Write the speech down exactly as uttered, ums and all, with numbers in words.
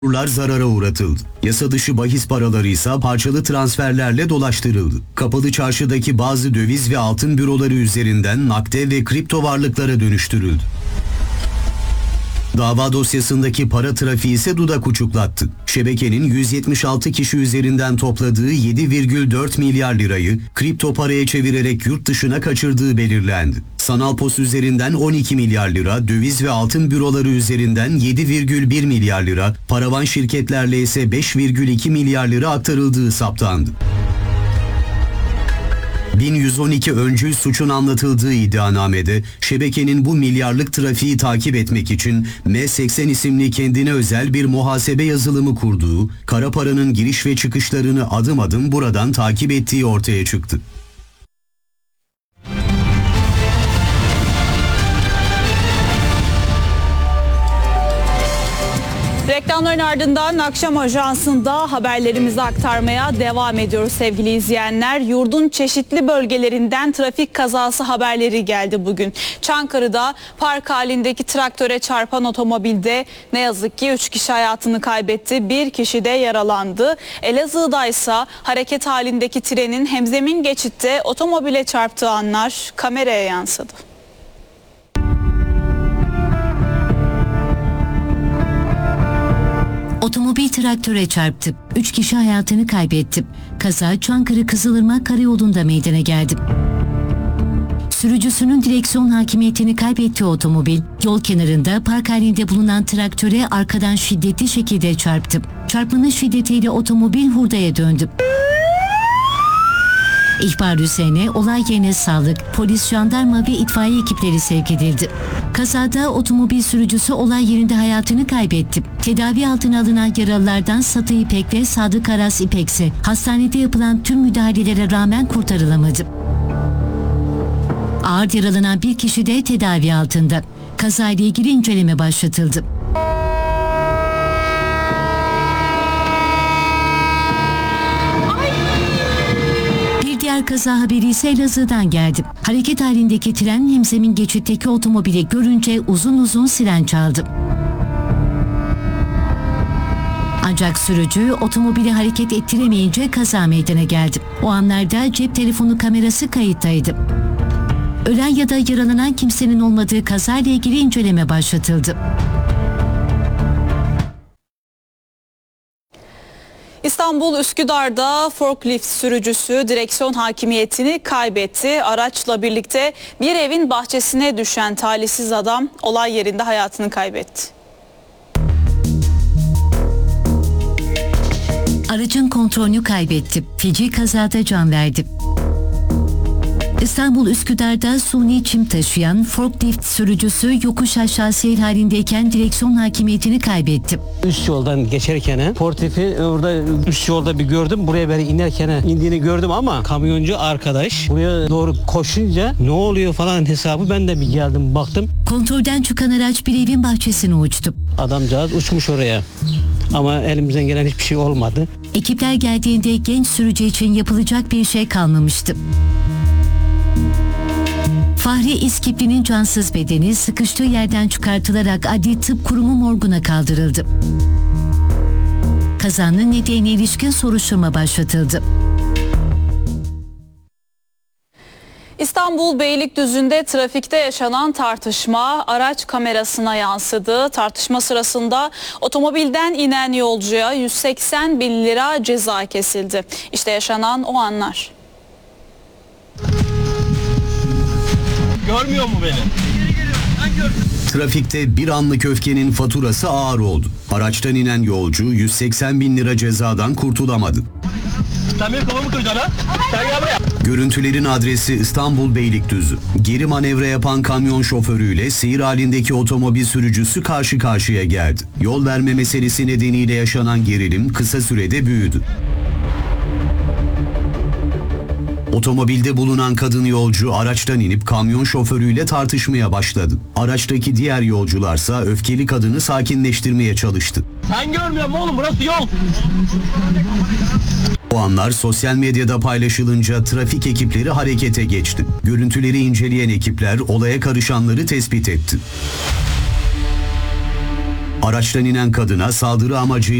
Mağdurlar zarara uğratıldı. Yasa dışı bahis paraları ise parçalı transferlerle dolaştırıldı. Kapalı çarşıdaki bazı döviz ve altın büroları üzerinden nakde ve kripto varlıklara dönüştürüldü. Dava dosyasındaki para trafiği ise dudak uçuklattı. Şebekenin yüz yetmiş altı kişi üzerinden topladığı yedi virgül dört milyar lirayı kripto paraya çevirerek yurt dışına kaçırdığı belirlendi. Sanal pos üzerinden on iki milyar lira, döviz ve altın büroları üzerinden yedi virgül bir milyar lira, paravan şirketlerle ise beş virgül iki milyar lira aktarıldığı saptandı. bin yüz on iki öncül suçun anlatıldığı iddianamede şebekenin bu milyarlık trafiği takip etmek için M seksen isimli kendine özel bir muhasebe yazılımı kurduğu, kara paranın giriş ve çıkışlarını adım adım buradan takip ettiği ortaya çıktı. Reklamların ardından akşam ajansında haberlerimizi aktarmaya devam ediyoruz sevgili izleyenler. Yurdun çeşitli bölgelerinden trafik kazası haberleri geldi bugün. Çankırı'da park halindeki traktöre çarpan otomobilde ne yazık ki üç kişi hayatını kaybetti, bir kişi de yaralandı. Elazığ'da ise hareket halindeki trenin hemzemin geçitte otomobile çarptığı anlar kameraya yansıdı. Otomobil traktöre çarptı. Üç kişi hayatını kaybetti. Kaza Çankırı Kızılırmak Karayolu'nda meydana geldi. Sürücüsünün direksiyon hakimiyetini kaybettiği otomobil, yol kenarında park halinde bulunan traktöre arkadan şiddetli şekilde çarptı. Çarpmanın şiddetiyle otomobil hurdaya döndü. İhbar üzerine olay yerine sağlık, polis, jandarma ve itfaiye ekipleri sevk edildi. Kazada otomobil sürücüsü olay yerinde hayatını kaybetti. Tedavi altına alınan yaralılardan Satı İpek ve Sadık Aras İpek ise hastanede yapılan tüm müdahalelere rağmen kurtarılamadı. Ağır yaralanan bir kişi de tedavi altında. Kazayla ilgili inceleme başlatıldı. Diğer kaza haberi ise Elazığ'dan geldi. Hareket halindeki tren hemzemin geçitteki otomobili görünce uzun uzun siren çaldı. Ancak sürücü otomobili hareket ettiremeyince kaza meydana geldi. O anlarda cep telefonu kamerası kayıttaydı. Ölen ya da yaralanan kimsenin olmadığı kazayla ilgili inceleme başlatıldı. İstanbul Üsküdar'da forklift sürücüsü direksiyon hakimiyetini kaybetti. Araçla birlikte bir evin bahçesine düşen talihsiz adam olay yerinde hayatını kaybetti. Aracın kontrolünü kaybetti. Feci kazada can verdi. İstanbul Üsküdar'da suni çim taşıyan forklift sürücüsü yokuş aşağı seyir halindeyken direksiyon hakimiyetini kaybetti. Üst yoldan geçerken portifi orada üst yolda bir gördüm. Buraya böyle inerken indiğini gördüm ama kamyoncu arkadaş buraya doğru koşunca ne oluyor falan hesabı ben de bir geldim baktım. Kontrolden çıkan araç bir evin bahçesine uçtu. Adamcağız uçmuş oraya ama elimizden gelen hiçbir şey olmadı. Ekipler geldiğinde genç sürücü için yapılacak bir şey kalmamıştı. Fahri İskipli'nin cansız bedeni sıkıştığı yerden çıkartılarak Adli Tıp Kurumu morguna kaldırıldı. Kazanın nedenine ilişkin soruşturma başlatıldı. İstanbul Beylikdüzü'nde trafikte yaşanan tartışma araç kamerasına yansıdı. Tartışma sırasında otomobilden inen yolcuya yüz seksen bin lira ceza kesildi. İşte yaşanan o anlar. Görmüyor mu beni? Trafikte bir anlık öfkenin faturası ağır oldu. Araçtan inen yolcu yüz seksen bin lira cezadan kurtulamadı. Sen benim kafamı kıracaksın ha? Sen gel buraya. Görüntülerin adresi İstanbul Beylikdüzü. Geri manevra yapan kamyon şoförüyle seyir halindeki otomobil sürücüsü karşı karşıya geldi. Yol verme meselesi nedeniyle yaşanan gerilim kısa sürede büyüdü. Otomobilde bulunan kadın yolcu araçtan inip kamyon şoförüyle tartışmaya başladı. Araçtaki diğer yolcularsa öfkeli kadını sakinleştirmeye çalıştı. Sen görmüyor musun oğlum, burası yol. O anlar sosyal medyada paylaşılınca trafik ekipleri harekete geçti. Görüntüleri inceleyen ekipler olaya karışanları tespit etti. Araçtan inen kadına saldırı amacıyla